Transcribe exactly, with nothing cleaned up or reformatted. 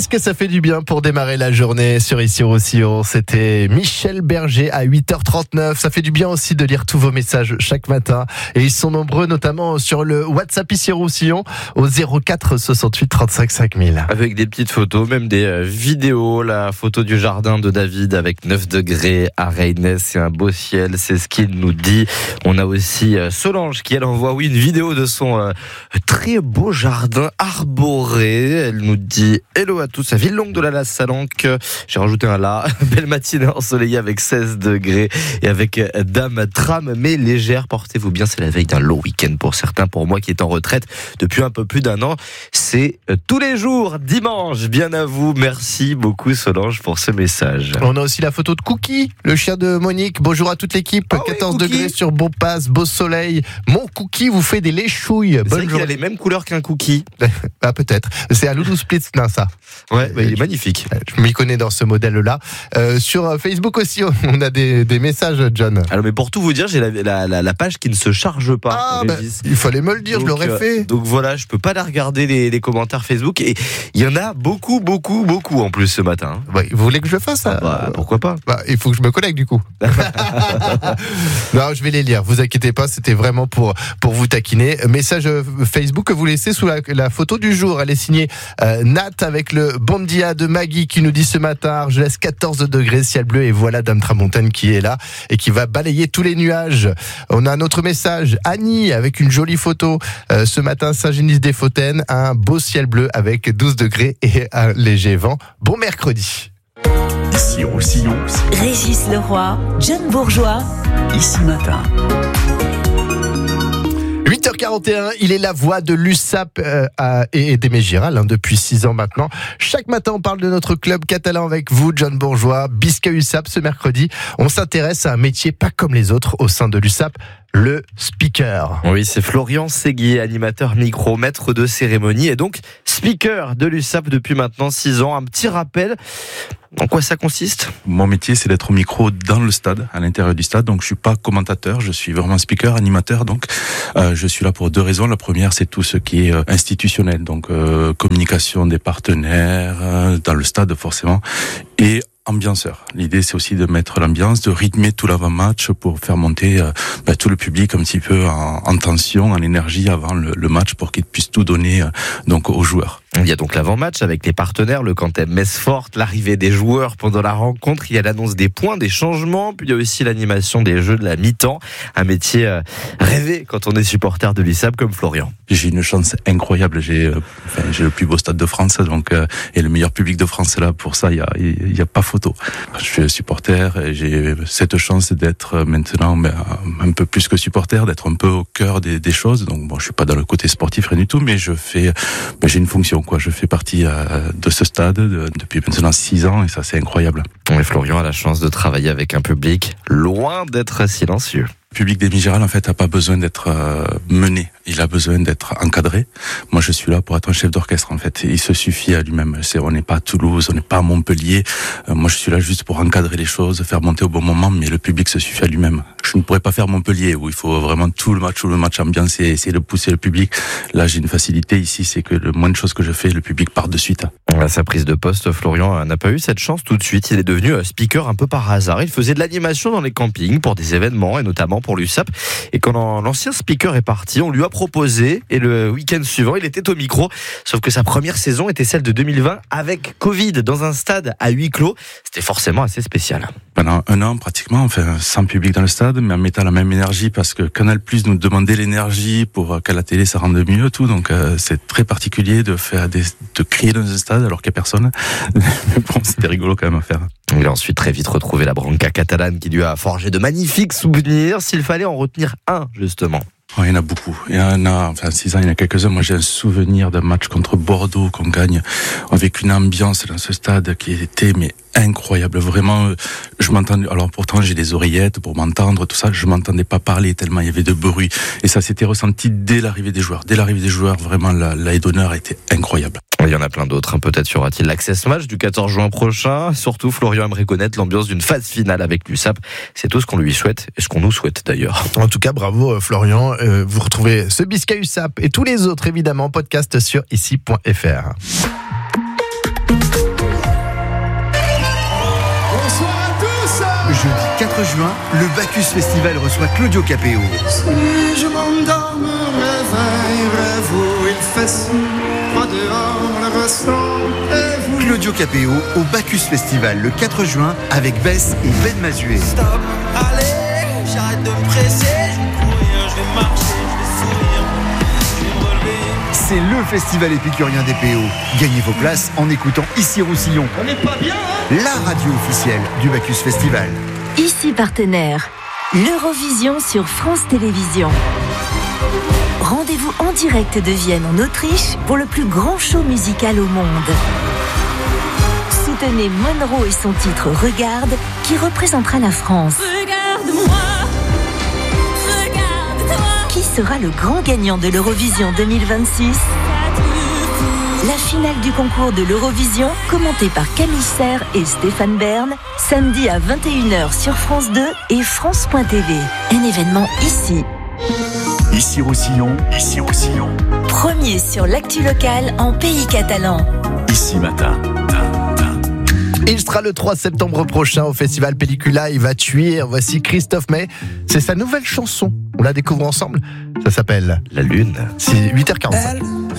Qu'est-ce que ça fait du bien pour démarrer la journée sur Ici Roussillon. C'était Michel Berger à huit heures trente-neuf. Ça fait du bien aussi de lire tous vos messages chaque matin. Et ils sont nombreux, notamment sur le WhatsApp Ici Roussillon au zéro quatre soixante-huit trente-cinq cinq mille. Avec des petites photos, même des euh, vidéos. La photo du jardin de David avec neuf degrés à Reynes et un beau ciel. C'est ce qu'il nous dit. On a aussi euh, Solange qui, elle, envoie oui, une vidéo de son euh, très beau jardin arboré. Elle nous dit hello à tous à Villelongue de la Lasse-Salanque. J'ai rajouté un là. Belle matinée ensoleillée avec seize degrés et avec dame tram mais légère. Portez-vous bien, c'est la veille d'un long week-end pour certains. Pour moi qui est en retraite depuis un peu plus d'un an, c'est tous les jours dimanche. Bien à vous. Merci beaucoup Solange pour ce message. On a aussi la photo de Cookie, le chien de Monique. Bonjour à toute l'équipe. Oh quatorze oui, degrés sur Beaupass, beau soleil. Mon Cookie vous fait des léchouilles. C'est Bonne vrai qu'il journée. a les mêmes couleurs qu'un cookie. Ah, peut-être. C'est à Loulou Splitzner, ça. Ouais, bah, il est magnifique. Je m'y connais dans ce modèle-là. Euh, sur Facebook aussi, on a des, des messages, John. Alors, mais pour tout vous dire, j'ai la, la, la, la page qui ne se charge pas. Ah, bah, il fallait me le dire, donc, je l'aurais euh, fait. Donc voilà, je peux pas la regarder les, les commentaires Facebook. Et il y en a beaucoup, beaucoup, beaucoup en plus ce matin. Ouais, vous voulez que je le fasse ça? Bah, pourquoi pas? Bah, il faut que je me connecte du coup. Non, je vais les lire. Vous inquiétez pas, c'était vraiment pour pour vous taquiner. Message Facebook que vous laissez sous la, la photo du jour. Elle est signée euh, Nat avec le bon dia de Maggie qui nous dit ce matin je laisse quatorze degrés, ciel bleu et voilà Dame Tramontane qui est là et qui va balayer tous les nuages. On a un autre message Annie avec une jolie photo euh, ce matin Saint-Genis-des-Fautaines, un beau ciel bleu avec douze degrés et un léger vent. Bon mercredi. Ici Roussillon, Régis Leroy, John Bourgeois, ici matin. huit heures quarante et un, il est la voix de l'U S A P euh, à, et, et d'Aimé Giral hein, depuis six ans maintenant. Chaque matin, on parle de notre club catalan avec vous, John Bourgeois, Bisca U S A P. Ce mercredi, on s'intéresse à un métier pas comme les autres au sein de l'U S A P, le speaker. Oui, c'est Florian Séguier, animateur micro, maître de cérémonie et donc speaker de l'U S A P depuis maintenant six ans. Un petit rappel, en quoi ça consiste ? Mon métier, c'est d'être au micro dans le stade, à l'intérieur du stade. Donc, je suis pas commentateur, je suis vraiment speaker, animateur. Donc, euh, je suis là pour deux raisons. La première, c'est tout ce qui est euh, institutionnel, donc euh, communication des partenaires euh, dans le stade, forcément, et ambianceur. L'idée, c'est aussi de mettre l'ambiance, de rythmer tout l'avant-match pour faire monter euh, bah, tout le public un petit peu en, en tension, en énergie avant le, le match pour qu'ils puissent tout donner euh, donc aux joueurs. Il y a donc l'avant-match avec les partenaires, le Cantem Metz-Fort, l'arrivée des joueurs pendant la rencontre, il y a l'annonce des points, des changements, puis il y a aussi l'animation des jeux de la mi-temps, un métier euh, rêvé quand on est supporter de l'U S A P comme Florian. J'ai une chance incroyable, j'ai euh, enfin, j'ai le plus beau stade de France donc euh, et le meilleur public de France là, pour ça il y a il y a pas photo. Je suis supporter et j'ai cette chance d'être maintenant ben, un peu plus que supporter, d'être un peu au cœur des, des choses. Donc bon, je suis pas dans le côté sportif rien du tout, mais je fais ben, j'ai une fonction quoi, je fais partie euh, de ce stade de, depuis maintenant six ans et ça c'est incroyable. Et Florian a la chance de travailler avec un public loin d'être silencieux. Le public d'Aimé Giral, en fait, n'a pas besoin d'être euh, mené. Il a besoin d'être encadré. Moi, je suis là pour être un chef d'orchestre, en fait. Il se suffit à lui-même. C'est, on n'est pas à Toulouse, on n'est pas à Montpellier. Euh, moi, je suis là juste pour encadrer les choses, faire monter au bon moment, mais le public se suffit à lui-même. Je ne pourrais pas faire Montpellier, où il faut vraiment tout le match, tout le match ambiancé, essayer de pousser le public. Là, j'ai une facilité ici, c'est que le moins de choses que je fais, le public part de suite. À sa prise de poste, Florian n'a pas eu cette chance tout de suite. Il est devenu speaker un peu par hasard. Il faisait de l'animation dans les campings pour des événements et notamment pour l'U S A P. Et quand l'ancien speaker est parti, on lui a proposé et le week-end suivant, il était au micro. Sauf que sa première saison était celle de deux mille vingt avec Covid dans un stade à huis clos. C'était forcément assez spécial. Pendant un an, pratiquement, enfin, sans public dans le stade, mais en mettant la même énergie parce que Canal Plus nous demandait l'énergie pour qu'à la télé ça rende mieux, tout. Donc, euh, c'est très particulier de faire des, de crier dans un stade alors qu'il n'y a personne. Mais bon, c'était rigolo quand même à faire. Il a ensuite très vite retrouvé la branca catalane qui lui a forgé de magnifiques souvenirs, s'il fallait en retenir un, justement. Oh, il y en a beaucoup. Il y en a, enfin, six ans, il y en a quelques-uns. Moi, j'ai un souvenir d'un match contre Bordeaux qu'on gagne avec une ambiance dans ce stade qui était, mais incroyable. Vraiment, je m'entendais, alors pourtant, j'ai des oreillettes pour m'entendre, tout ça. Je m'entendais pas parler tellement il y avait de bruit. Et ça s'était ressenti dès l'arrivée des joueurs. Dès l'arrivée des joueurs, vraiment, la, la haie d'honneur a été incroyable. Il y en a plein d'autres. Peut-être y aura-t-il l'Access Match du quatorze juin prochain. Surtout, Florian aimerait connaître l'ambiance d'une phase finale avec l'U S A P. C'est tout ce qu'on lui souhaite et ce qu'on nous souhaite d'ailleurs. En tout cas, bravo Florian. Euh, vous retrouvez ce Bisca U S A P et tous les autres évidemment podcast sur ici point f r. juin, le Bacchus Festival reçoit Claudio Capéo. Si je m'endors, me réveille, rêve où il fait sombre, dehors le ressent, et vous. Claudio Capéo au Bacchus Festival le quatre juin avec Bess et Ben Mazué. Stop, allez, j'arrête de me presser, je vais courir, je vais marcher, je vais sourire, je vais me relever. C'est le festival épicurien des P O. Gagnez vos places en écoutant Ici Roussillon. On n'est pas bien, hein? La radio officielle du Bacchus Festival. Ici partenaire, l'Eurovision sur France Télévisions. Rendez-vous en direct de Vienne en Autriche pour le plus grand show musical au monde. Soutenez Monroe et son titre Regarde qui représentera la France. Regarde-moi, regarde-toi. Qui sera le grand gagnant de l'Eurovision deux mille vingt-six? La finale du concours de l'Eurovision, commentée par Camille Serre et Stéphane Bern, samedi à vingt et une heures sur France deux et France point T V. Un événement ici. Ici Roussillon, ici Roussillon, Premier sur l'actu locale en pays catalan. ici matin. Il sera le trois septembre prochain au festival Pellicula. Il va tuer. Voici Christophe May. C'est sa nouvelle chanson. On la découvre ensemble. Ça s'appelle La Lune. C'est huit heures quarante-cinq. Elle